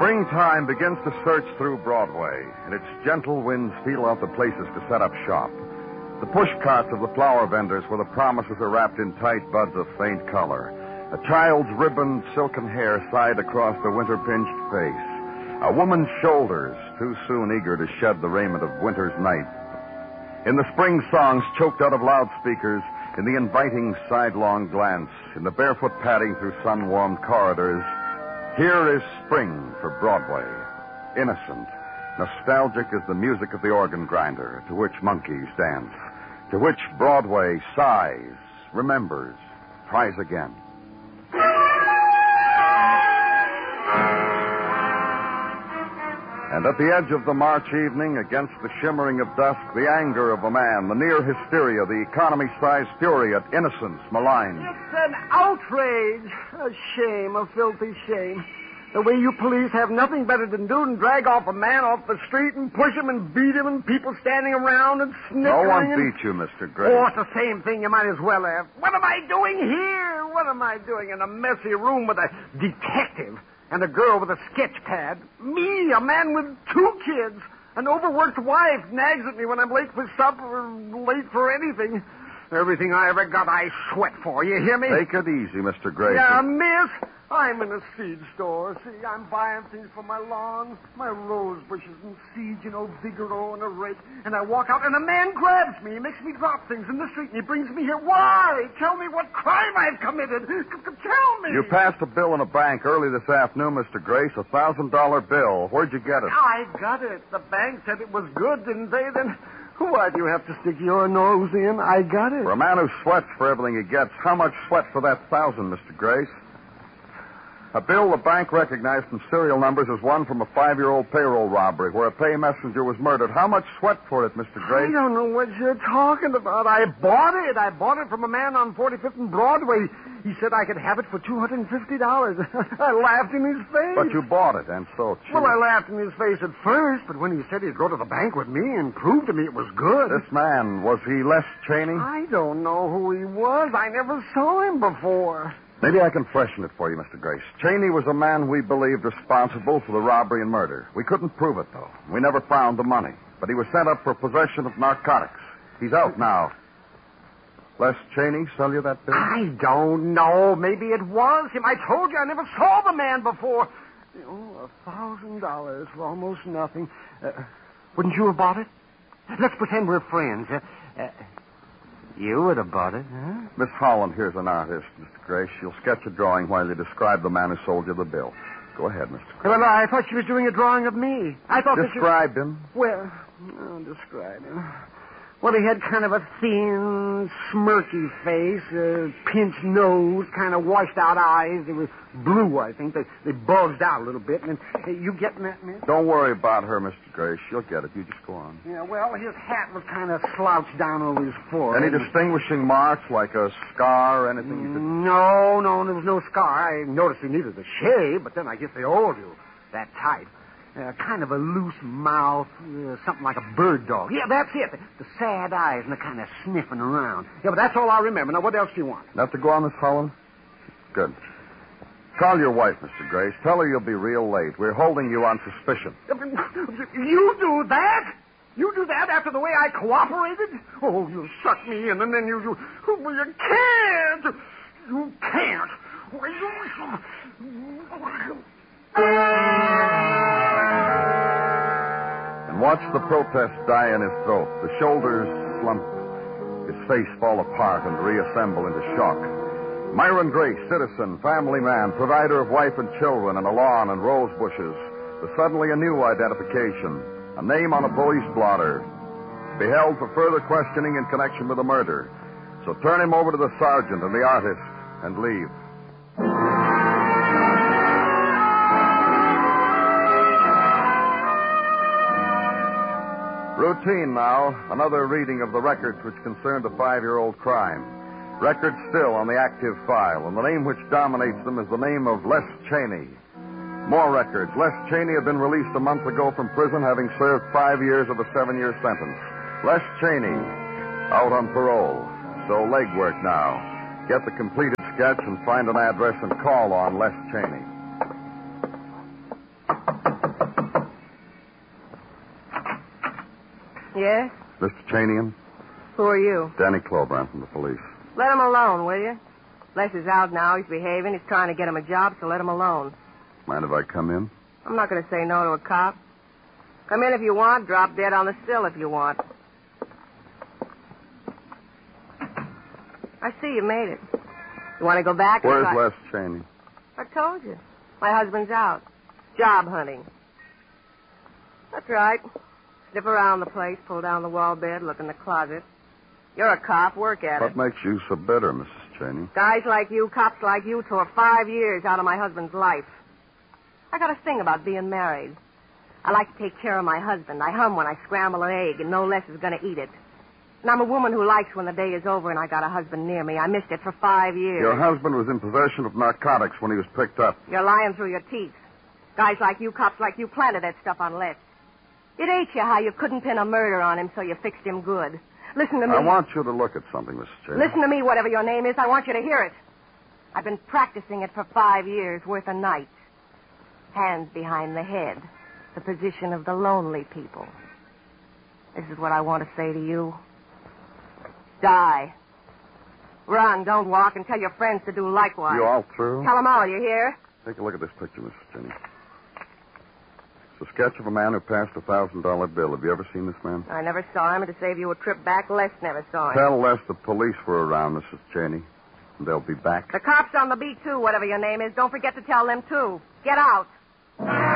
Springtime begins to search through Broadway, and its gentle winds feel out the places to set up shop. The push carts of the flower vendors where the promises are wrapped in tight buds of faint color. A child's ribboned silken hair sighed across the winter-pinched face. A woman's shoulders, too soon eager to shed the raiment of winter's night. In the spring songs choked out of loudspeakers, in the inviting sidelong glance, in the barefoot padding through sun-warmed corridors, here is spring for Broadway. Innocent, nostalgic as the music of the organ grinder, to which monkeys dance, to which Broadway sighs, remembers, tries again. And at the edge of the March evening, against the shimmering of dusk, the anger of a man, the near hysteria, the economy-sized fury at innocence maligned. It's an outrage. A shame, a filthy shame. The way you police have nothing better to do than drag off a man off the street and push him and beat him and people standing around and snickering. No one beat you, Mr. Gray. Oh, it's the same thing. You might as well have. What am I doing here? What am I doing in a messy room with a detective and a girl with a sketch pad? Me, a man with 2 kids. An overworked wife nags at me when I'm late for supper or late for anything. Everything I ever got, I sweat for. You hear me? Take it easy, Mr. Gray. Yeah, miss. I'm in a seed store. See, I'm buying things for my lawn, my rose bushes and seeds, Vigoro and a rake. And I walk out, and a man grabs me. He makes me drop things in the street, and he brings me here. Why? Tell me what crime I've committed. Tell me. You passed a bill in a bank early this afternoon, Mr. Grace, a $1,000 bill. Where'd you get it? I got it. The bank said it was good, didn't they? Then why do you have to stick your nose in? I got it. For a man who sweats for everything he gets, how much sweat for that 1,000, Mr. Grace? A bill the bank recognized from serial numbers as one from a 5-year-old payroll robbery where a pay messenger was murdered. How much sweat for it, Mr. Grace? I don't know what you're talking about. I bought it. I bought it from a man on 45th and Broadway. He said I could have it for $250. I laughed in his face. But you bought it, and so cheap. Well, I laughed in his face at first, but when he said he'd go to the bank with me and prove to me it was good. This man, was he Les Cheney? I don't know who he was. I never saw him before. Maybe I can freshen it for you, Mr. Grace. Cheney was a man we believed responsible for the robbery and murder. We couldn't prove it, though. We never found the money. But he was sent up for possession of narcotics. He's out now. Les Cheney sell you that bill? I don't know. Maybe it was him. I told you I never saw the man before. $1,000 for almost nothing. Wouldn't you have bought it? Let's pretend we're friends. You would have bought it, huh? Miss Holland here's an artist, Mr. Grace. She'll sketch a drawing while you describe the man who sold you the bill. Go ahead, Mr. Grace. Well, I thought she was doing a drawing of me. I thought Describe him. Well, describe him. Well, he had kind of a thin, smirky face, a pinched nose, kind of washed-out eyes. They were blue, I think. They bulged out a little bit. And you getting that, miss? Don't worry about her, Mr. Grace. She'll get it. You just go on. Yeah, well, his hat was kind of slouched down over his forehead. Any distinguishing marks, like a scar or anything? No, there was no scar. I noticed he needed a shave, but then I guess they all do. That tight. Kind of a loose mouth, something like a bird dog. Yeah, that's it. The sad eyes and the kind of sniffing around. Yeah, but that's all I remember. Now, what else do you want? Enough to go on, Miss Holland? Good. Call your wife, Mr. Grace. Tell her you'll be real late. We're holding you on suspicion. You do that? You do that after the way I cooperated? Oh, you suck me in, and then you can't. You can't. And watch the protest die in his throat, the shoulders slump, his face fall apart and reassemble into shock. Myron Grace, citizen, family man, provider of wife and children and a lawn and rose bushes, with suddenly a new identification, a name on a police blotter, be held for further questioning in connection with the murder. So turn him over to the sergeant and the artist and leave. Routine now, another reading of the records which concerned a 5-year-old crime. Records still on the active file, and the name which dominates them is the name of Les Cheney. More records. Les Cheney had been released a month ago from prison, having served 5 years of a 7-year sentence. Les Cheney, out on parole. So legwork now. Get the completed sketch and find an address and call on Les Cheney. Yes? Mr. Cheney? Who are you? Danny Clobrand from the police. Let him alone, will you? Les is out now. He's behaving. He's trying to get him a job, so let him alone. Mind if I come in? I'm not going to say no to a cop. Come in if you want. Drop dead on the sill if you want. I see you made it. You want to go back? Where's Les Cheney? I told you. My husband's out. Job hunting. That's right. Sniff around the place, pull down the wall bed, look in the closet. You're a cop. Work at it. What makes you so bitter, Mrs. Cheney? Guys like you, cops like you, tore 5 years out of my husband's life. I got a thing about being married. I like to take care of my husband. I hum when I scramble an egg, and no less is going to eat it. And I'm a woman who likes when the day is over and I got a husband near me. I missed it for 5 years. Your husband was in possession of narcotics when he was picked up. You're lying through your teeth. Guys like you, cops like you, planted that stuff on Les. It ate you how you couldn't pin a murder on him, so you fixed him good. Listen to me. I want you to look at something, Mrs. Cheney. Listen to me, whatever your name is. I want you to hear it. I've been practicing it for 5 years, worth a night. Hands behind the head. The position of the lonely people. This is what I want to say to you. Die. Run, don't walk, and tell your friends to do likewise. You all through? Tell them all, you hear? Take a look at this picture, Mrs. Cheney. It's a sketch of a man who passed a $1,000 bill. Have you ever seen this man? I never saw him, and to save you a trip back, Les never saw him. Tell Les the police were around, Mrs. Cheney. And they'll be back. The cops on the beat, too, whatever your name is. Don't forget to tell them, too. Get out.